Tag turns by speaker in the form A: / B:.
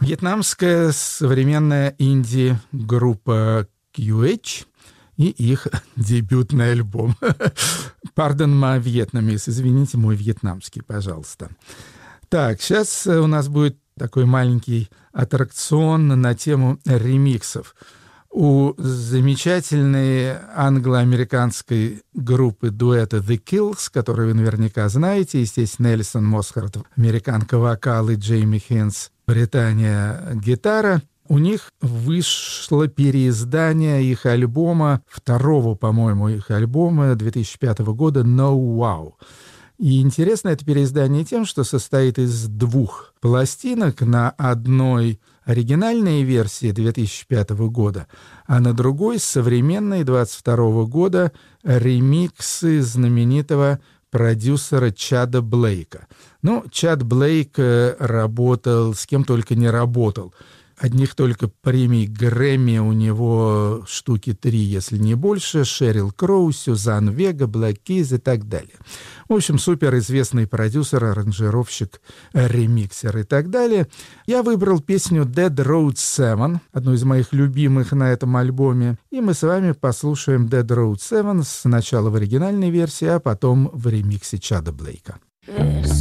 A: Вьетнамская современная инди-группа QH и их дебютный альбом. Pardon my Vietnamese, извините, мой вьетнамский, пожалуйста. Так, сейчас у нас будет такой маленький аттракцион на тему ремиксов. У замечательной англо-американской группы дуэта The Kills, которую вы наверняка знаете, естественно, Элисон Мосхарт, американка вокал, и Джейми Хинс, Британия, гитара, у них вышло переиздание их альбома, второго, по-моему, их альбома 2005 года «No Wow». И интересно это переиздание тем, что состоит из двух пластинок. На одной оригинальной версии 2005 года, а на другой современной 2022 года ремиксы знаменитого продюсера Чада Блейка. Ну, Чад Блейк работал, с кем только не работал. Одних только премий Грэмми у него штуки 3, если не больше. Шерил Кроу, Сюзан Вега, Блэк Киз и так далее. В общем, суперизвестный продюсер, аранжировщик, ремиксер и так далее. Я выбрал песню Dead Road 7, одну из моих любимых на этом альбоме. И мы с вами послушаем Dead Road 7 сначала в оригинальной версии, а потом в ремиксе Чада Блейка.